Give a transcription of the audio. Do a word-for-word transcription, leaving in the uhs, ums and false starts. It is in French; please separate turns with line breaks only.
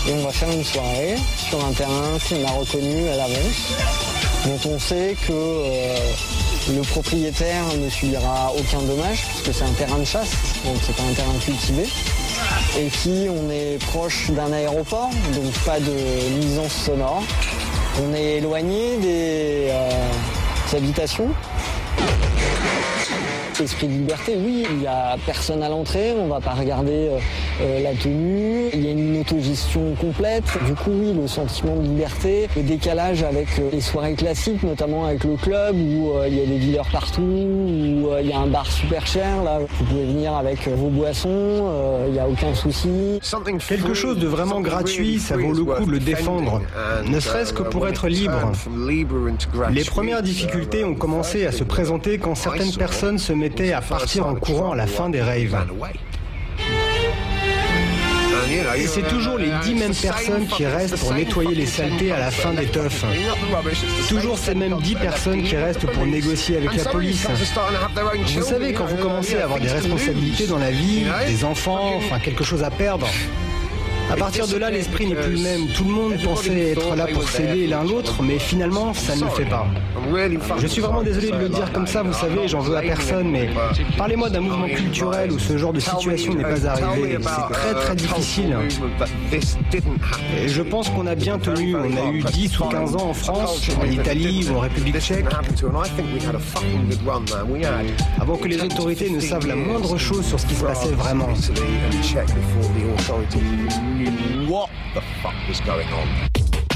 Et on va faire une soirée sur un terrain qu'on a reconnu à l'avance, dont on sait que euh, le propriétaire ne subira aucun dommage, puisque c'est un terrain de chasse, donc c'est pas un terrain cultivé. Et puis on est proche d'un aéroport, donc pas de nuisance sonore. On est éloigné des, euh, des habitations. Esprit de liberté, oui, il n'y a personne à l'entrée, on ne va pas regarder euh, la tenue, il y a une autogestion complète. Du coup, oui, le sentiment de liberté, le décalage avec euh, les soirées classiques, notamment avec le club où euh, il y a des dealers partout, où euh, il y a un bar super cher, là, vous pouvez venir avec euh, vos boissons, euh, il n'y a aucun souci.
Quelque chose de vraiment gratuit, ça vaut le coup de le défendre, ne serait-ce que pour être libre. Les premières difficultés ont commencé à se présenter quand certaines personnes se mettaient à partir en courant à la fin des raves. Et c'est toujours les dix mêmes personnes qui restent pour nettoyer les saletés à la fin des teufs. Toujours ces mêmes dix personnes qui restent pour négocier avec la police. Vous savez, quand vous commencez à avoir des responsabilités dans la vie, des enfants, enfin quelque chose à perdre, à partir de là, l'esprit n'est plus le même. Tout le monde pensait être là pour s'aider l'un l'autre, mais finalement, ça ne le fait pas. Je suis vraiment désolé de le dire comme ça, vous savez, j'en veux à personne, mais parlez-moi d'un mouvement culturel où ce genre de situation n'est pas arrivé. C'est très très difficile. Et je pense qu'on a bien tenu. On a eu dix ou quinze ans en France, en Italie ou en République tchèque, avant que les autorités ne savent la moindre chose sur ce qui se passait vraiment.
What the fuck was going on?